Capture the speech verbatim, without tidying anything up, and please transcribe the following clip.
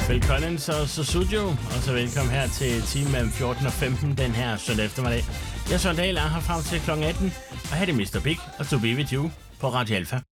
Phil Collins og Sussudio, og så velkommen her til time mellem fjorten og femten den her søndag eftermiddag. Jeg er Søren Dahl, er her frem til klokken atten, og her er det mister Big og To Be With You på Radio Alpha.